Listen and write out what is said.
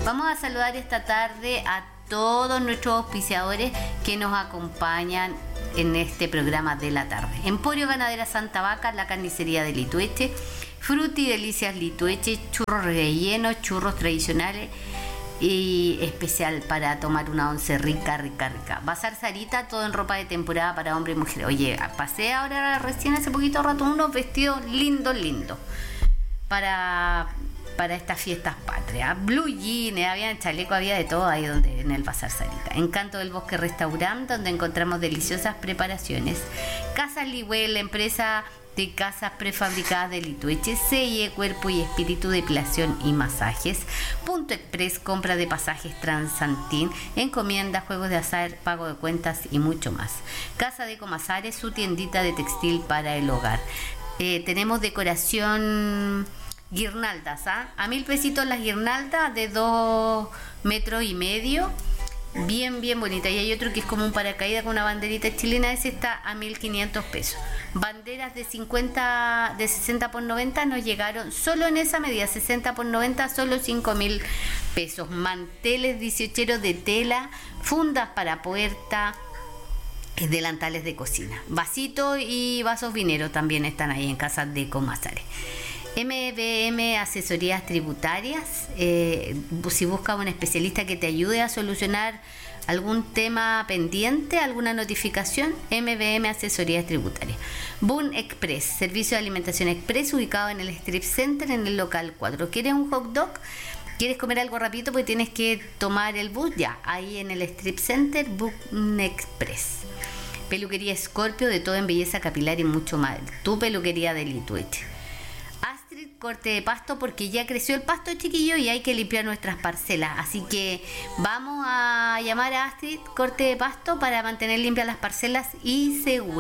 Vamos a saludar esta tarde a todos nuestros auspiciadores que nos acompañan en este programa de la tarde. Emporio Ganadera Santa Vaca, la carnicería de Litueche, Fruti Delicias Litueche, churros rellenos, churros tradicionales y especial para tomar una once rica. Bazar Sarita, todo en ropa de temporada para hombre y mujer. Oye, pasé ahora recién hace poquito rato unos vestidos lindos para estas fiestas patrias. Blue jeans, había chaleco, había de todo ahí en el Bazar Sarita. Encanto del Bosque Restaurant, donde encontramos deliciosas preparaciones. Casas Ligüel, la empresa de casas prefabricadas de Litueche, selle cuerpo y espíritu, depilación y masajes. Punto Express, compra de pasajes Transantín, encomienda, juegos de azar, pago de cuentas y mucho más. Casa de Comasares, su tiendita de textil para el hogar. Tenemos decoración guirnaldas, a 1.000 pesitos las guirnaldas de 2,5 metros, bien bonita. Y hay otro que es como un paracaídas con una banderita chilena, ese está a 1.500 pesos. Banderas de 60 por 90 nos llegaron solo en esa medida, 60 por 90, solo 5.000 pesos. Manteles 18 de tela, fundas para puerta, delantales de cocina, vasitos y vasos vineros también están ahí en Casas de Comasares. MBM Asesorías Tributarias, si buscas un especialista que te ayude a solucionar algún tema pendiente, alguna notificación, MBM Asesorías Tributarias. Boon Express, servicio de alimentación express, ubicado en el Strip Center, en el local 4. ¿Quieres un hot dog? ¿Quieres comer algo rapidito? Pues tienes que tomar el bus, ya, ahí en el Strip Center, Boon Express. Peluquería Scorpio, de todo en belleza capilar y mucho más. Tu peluquería de Litueche. Corte de pasto, porque ya creció el pasto, chiquillo, y hay que limpiar nuestras parcelas, así que vamos a llamar a Astrid Corte de Pasto para mantener limpias las parcelas y seguras.